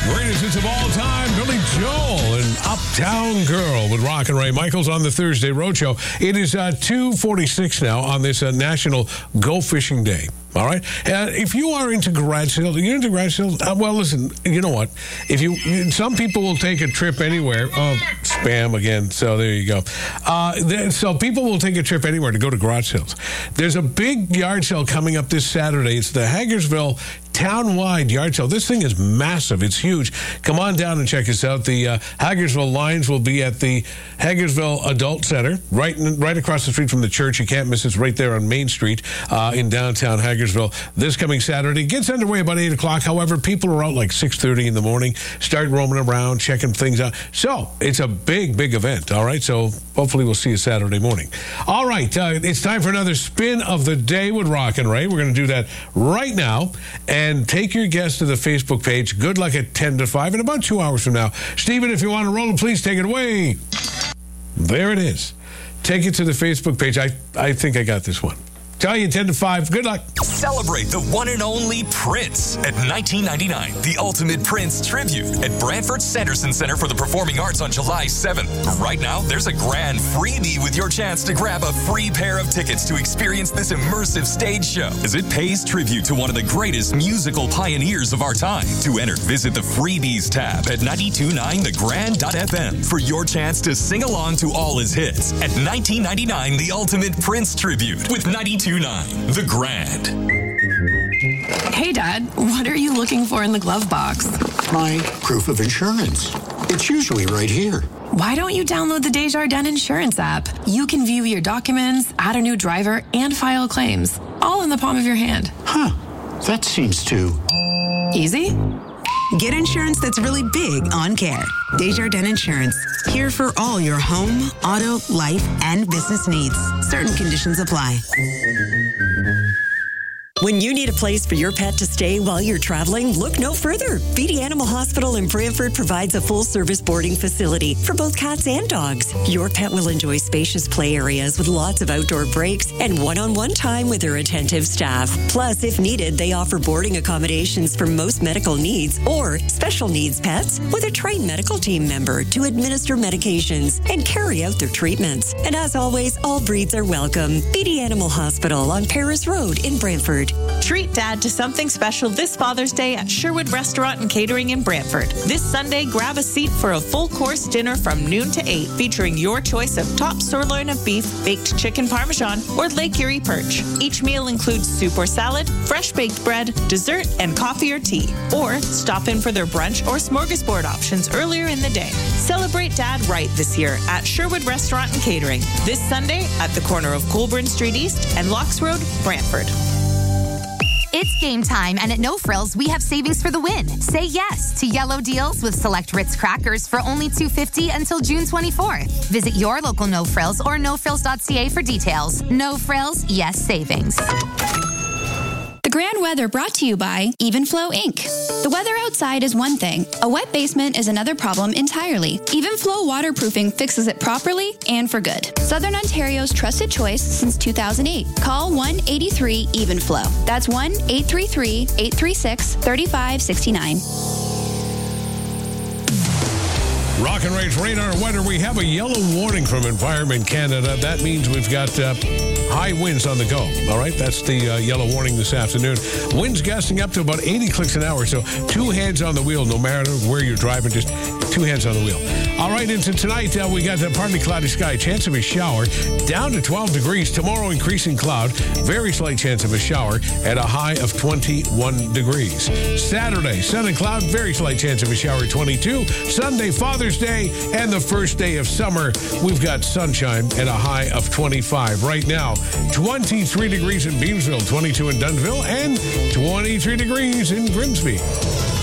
Greatest hits of all time, Billy Joel and Uptown Girl with Rock and Ray Michaels on the Thursday Roadshow. It is 2:46 now on this National Go Fishing Day. All right. If you are into garage sales, you're into garage sales. Well, listen. You know what? Some people will take a trip anywhere. Oh, spam again. So there you go. So people will take a trip anywhere to go to garage sales. There's a big yard sale coming up this Saturday. It's the Hagersville Town-wide yard sale. This thing is massive. It's huge. Come on down and check us out. The Hagersville Lions will be at the Hagersville Adult Center, right across the street from the church. You can't miss it. It's right there on Main Street in downtown Hagersville. This coming Saturday. Gets underway about 8 o'clock. However, people are out like 6:30 in the morning, start roaming around, checking things out. So it's a big, big event. All right. So hopefully we'll see you Saturday morning. All right. It's time for another spin of the day with Rock and Ray. We're going to do that right now. And take your guess to the Facebook page. Good luck at 10 to 5 in about 2 hours from now. Stephen, if you want to roll it, please take it away. There it is. Take it to the Facebook page. I think I got this one. Tell you 10 to 5. Good luck. Celebrate the one and only Prince at 1999, the Ultimate Prince Tribute at Brantford Sanderson Center for the Performing Arts on July 7th. Right now, there's a grand freebie with your chance to grab a free pair of tickets to experience this immersive stage show as it pays tribute to one of the greatest musical pioneers of our time. To enter, visit the freebies tab at 929thegrand.fm for your chance to sing along to all his hits at 1999, the Ultimate Prince Tribute with 92.9 The Grand. Hey, Dad, what are you looking for in the glove box? My proof of insurance. It's usually right here. Why don't you download the Desjardins Insurance app? You can view your documents, add a new driver, and file claims, all in the palm of your hand. Huh. That seems too easy. Get insurance that's really big on care. Desjardins Insurance. Here for all your home, auto, life, and business needs. Certain conditions apply. When you need a place for your pet to stay while you're traveling, look no further. BD Animal Hospital in Brantford provides a full-service boarding facility for both cats and dogs. Your pet will enjoy spacious play areas with lots of outdoor breaks and one-on-one time with their attentive staff. Plus, if needed, they offer boarding accommodations for most medical needs or special needs pets with a trained medical team member to administer medications and carry out their treatments. And as always, all breeds are welcome. BD Animal Hospital on Paris Road in Brantford. Treat Dad to something special this Father's Day at Sherwood Restaurant and Catering in Brantford. This Sunday, grab a seat for a full-course dinner from noon to 8, featuring your choice of top sirloin of beef, baked chicken parmesan, or Lake Erie perch. Each meal includes soup or salad, fresh baked bread, dessert, and coffee or tea. Or stop in for their brunch or smorgasbord options earlier in the day. Celebrate Dad right this year at Sherwood Restaurant and Catering. This Sunday at the corner of Colburn Street East and Locks Road, Brantford. It's game time, and at No Frills, we have savings for the win. Say yes to yellow deals with select Ritz crackers for only $2.50 until June 24th. Visit your local No Frills or nofrills.ca for details. No Frills, yes savings. The Grand Weather brought to you by Evenflow Inc. The weather outside is one thing. A wet basement is another problem entirely. Evenflow Waterproofing fixes it properly and for good. Southern Ontario's trusted choice since 2008. Call 1-83-EVENFLOW. That's 1-833-836-3569. Rock and Ray's radar weather. We have a yellow warning from Environment Canada. That means we've got high winds on the go. All right, that's the yellow warning this afternoon. Winds gusting up to about 80 clicks an hour. So 2 hands on the wheel, no matter where you're driving, just 2 hands on the wheel. All right, into tonight, we got a partly cloudy sky, chance of a shower, down to 12 degrees. Tomorrow, increasing cloud, very slight chance of a shower at a high of 21 degrees. Saturday, sun and cloud, very slight chance of a shower, 22. Sunday, Father's Day, and the first day of summer, we've got sunshine at a high of 25. Right now, 23 degrees in Beamsville, 22 in Dunnville, and 23 degrees in Grimsby.